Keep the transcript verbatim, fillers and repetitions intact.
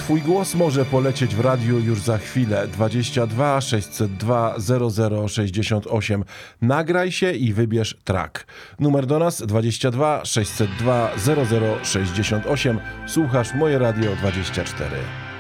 Twój głos może polecieć w radiu już za chwilę. dwadzieścia dwa sześćset dwa zero zero sześćdziesiąt osiem. Nagraj się i wybierz track. Numer do nas dwadzieścia dwa sześćset dwa zero zero sześćdziesiąt osiem. Słuchasz Moje Radio dwadzieścia cztery.